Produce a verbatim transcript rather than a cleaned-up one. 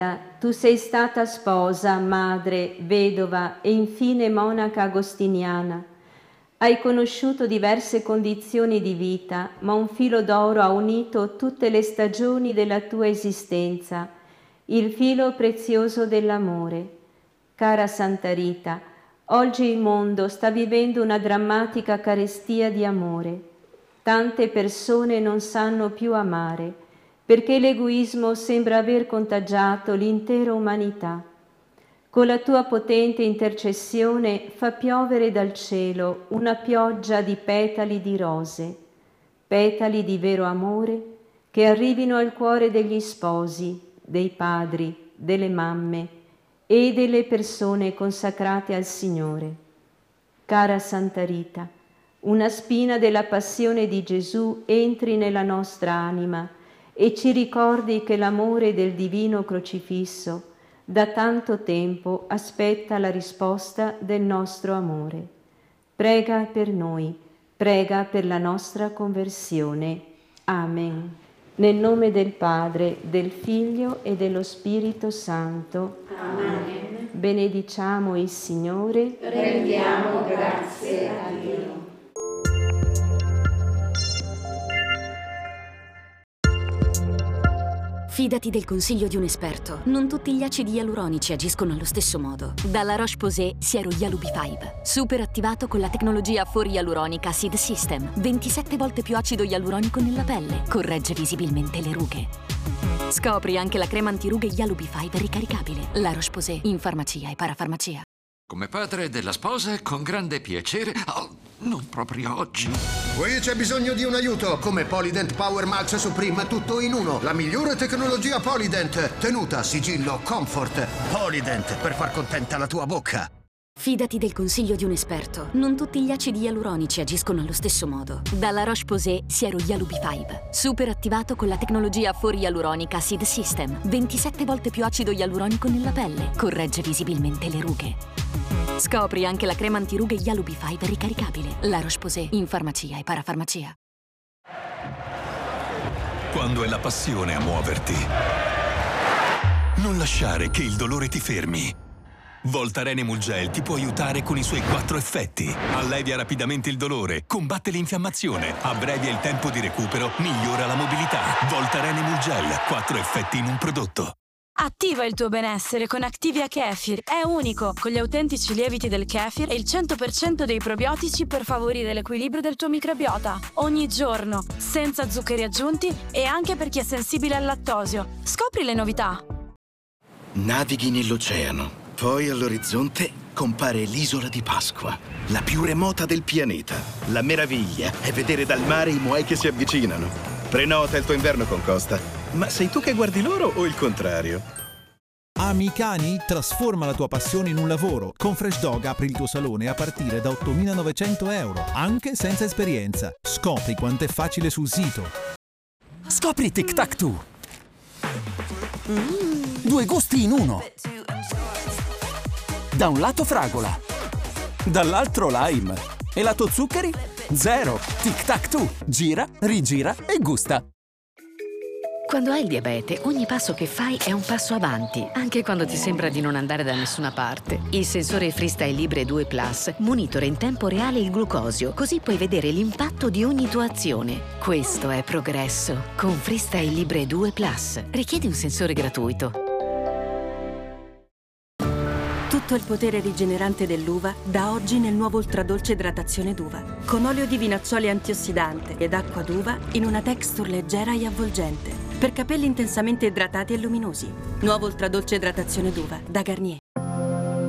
Tu sei stata sposa, madre, vedova e infine monaca agostiniana. Hai conosciuto diverse condizioni di vita, ma un filo d'oro ha unito tutte le stagioni della tua esistenza, il filo prezioso dell'amore. Cara Santa Rita, oggi il mondo sta vivendo una drammatica carestia di amore. Tante persone non sanno più amare, perché l'egoismo sembra aver contagiato l'intera umanità. Con la tua potente intercessione fa piovere dal cielo una pioggia di petali di rose, petali di vero amore che arrivino al cuore degli sposi, dei padri, delle mamme e delle persone consacrate al Signore. Cara Santa Rita, una spina della passione di Gesù entri nella nostra anima e ci ricordi che l'amore del divino crocifisso da tanto tempo aspetta la risposta del nostro amore. Prega per noi, prega per la nostra conversione. Amen. Nel nome del Padre, del Figlio e dello Spirito Santo. Amen. Benediciamo il Signore. Rendiamo grazie a Dio. Fidati del consiglio di un esperto. Non tutti gli acidi ialuronici agiscono allo stesso modo. Dalla Roche-Posay Siero Yalu B cinque. Super attivato con la tecnologia quattro Hyaluronic Acid System. ventisette volte più acido ialuronico nella pelle. Corregge visibilmente le rughe. Scopri anche la crema antirughe Yalu B cinque ricaricabile. La Roche-Posay in farmacia e parafarmacia. Come padre della sposa, con grande piacere... Oh, non proprio oggi. Qui c'è bisogno di un aiuto. Come Polydent Power Max Supreme, tutto in uno. La migliore tecnologia Polydent. Tenuta, sigillo, comfort. Polydent, per far contenta la tua bocca. Fidati del consiglio di un esperto. Non tutti gli acidi ialuronici agiscono allo stesso modo. Dalla Roche-Posay Siero Yalu B cinque. Super attivato con la tecnologia quattro Hyaluronic Acid System. ventisette volte più acido ialuronico nella pelle. Corregge visibilmente le rughe. Scopri anche la crema antirughe Yalu B cinque ricaricabile. La Roche-Posay in farmacia e parafarmacia. Quando è la passione a muoverti, non lasciare che il dolore ti fermi. Voltaren Emulgel ti può aiutare con i suoi quattro effetti. Allevia rapidamente il dolore, combatte l'infiammazione, abbrevia il tempo di recupero, migliora la mobilità. Voltaren Emulgel, quattro effetti in un prodotto. Attiva il tuo benessere con Activia Kefir. È unico, con gli autentici lieviti del kefir e il cento per cento dei probiotici per favorire l'equilibrio del tuo microbiota. Ogni giorno, senza zuccheri aggiunti e anche per chi è sensibile al lattosio. Scopri le novità. Navighi nell'oceano. Poi all'orizzonte compare l'isola di Pasqua, la più remota del pianeta. La meraviglia è vedere dal mare i Moai che si avvicinano. Prenota il tuo inverno con Costa. Ma sei tu che guardi loro o il contrario? Amicani, trasforma la tua passione in un lavoro. Con Fresh Dog apri il tuo salone a partire da ottomilanovecento euro, anche senza esperienza. Scopri quanto è facile sul sito. Scopri Tic Tac Two. Mm. Due gusti in uno. Da un lato fragola, dall'altro lime. E lato zuccheri? Zero. Tic Tac Two. Gira, rigira e gusta. Quando hai il diabete, ogni passo che fai è un passo avanti, anche quando ti sembra di non andare da nessuna parte. Il sensore Freestyle Libre due Plus monitora in tempo reale il glucosio, così puoi vedere l'impatto di ogni tua azione. Questo è progresso. Con Freestyle Libre due Plus. Richiedi un sensore gratuito. Tutto il potere rigenerante dell'uva da oggi nel nuovo ultradolce idratazione d'uva. Con olio di vinazzoli antiossidante ed acqua d'uva in una texture leggera e avvolgente. Per capelli intensamente idratati e luminosi. Nuovo ultradolce idratazione d'uva da Garnier.